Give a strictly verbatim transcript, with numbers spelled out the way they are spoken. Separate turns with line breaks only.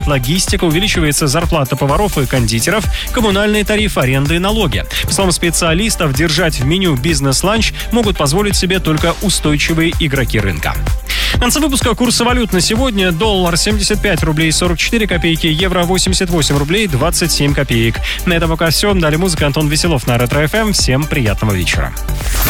логистика, увеличивается зарплата поваров и кондитеров, коммунальные тарифы, аренды и налоги. По словам специалистов, держать в меню бизнес-ланч могут позволить себе только устойчивые игроки рынка. В конце выпуска курсы валют на сегодня. Доллар семьдесят пять рублей сорок четыре копейки, евро восемьдесят восемь рублей двадцать семь копеек. На этом пока все. Далее музыка, Антон Веселов на Ретро-эф эм. Всем приятного вечера.